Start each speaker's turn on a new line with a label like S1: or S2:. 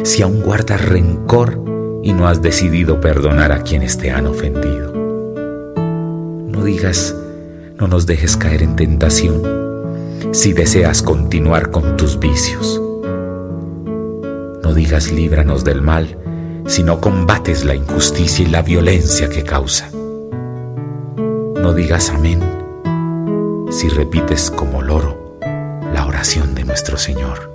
S1: si aún guardas rencor y no has decidido perdonar a quienes te han ofendido. No digas, no nos dejes caer en tentación, si deseas continuar con tus vicios. No digas, líbranos del mal, si no combates la injusticia y la violencia que causa. No digas amén, si repites como loro la oración de nuestro Señor.